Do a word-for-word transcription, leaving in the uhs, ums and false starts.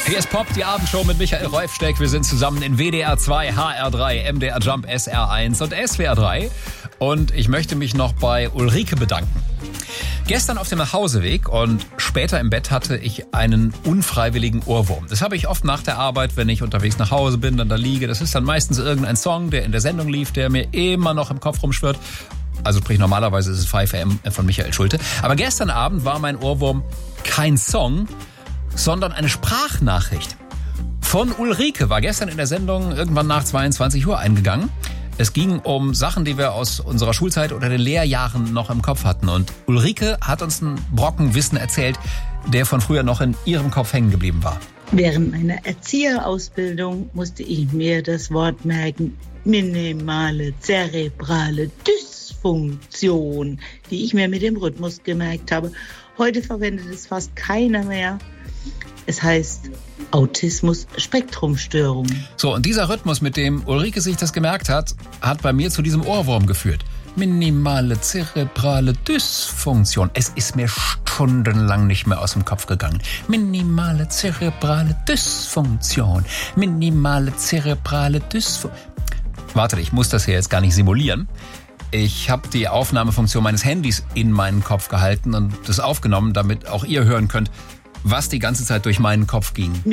Hier ist Pop, die Abendshow mit Michael Räufsteck. Wir sind zusammen in W D R zwei, H R drei, M D R Jump, S R eins und S W R drei. Und ich möchte mich noch bei Ulrike bedanken. Gestern auf dem Nachhauseweg und später im Bett hatte ich einen unfreiwilligen Ohrwurm. Das habe ich oft nach der Arbeit, wenn ich unterwegs nach Hause bin, dann da liege. Das ist dann meistens irgendein Song, der in der Sendung lief, der mir immer noch im Kopf rumschwirrt. Also sprich, normalerweise ist es five a m von Michael Schulte. Aber gestern Abend war mein Ohrwurm kein Song, sondern eine Sprachnachricht von Ulrike. War gestern in der Sendung irgendwann nach zweiundzwanzig Uhr eingegangen. Es ging um Sachen, die wir aus unserer Schulzeit oder den Lehrjahren noch im Kopf hatten. Und Ulrike hat uns einen Brocken Wissen erzählt, der von früher noch in ihrem Kopf hängen geblieben war. Während meiner Erzieherausbildung musste ich mir das Wort merken, minimale zerebrale Dysfunktion, die ich mir mit dem Rhythmus gemerkt habe. Heute verwendet es fast keiner mehr. Es heißt Autismus-Spektrumstörung. So, und dieser Rhythmus, mit dem Ulrike sich das gemerkt hat, hat bei mir zu diesem Ohrwurm geführt. Minimale zerebrale Dysfunktion. Es ist mir stundenlang nicht mehr aus dem Kopf gegangen. Minimale zerebrale Dysfunktion. Minimale zerebrale Dysfunktion. Warte, ich muss das hier jetzt gar nicht simulieren. Ich habe die Aufnahmefunktion meines Handys in meinen Kopf gehalten und das aufgenommen, damit auch ihr hören könnt, was die ganze Zeit durch meinen Kopf ging.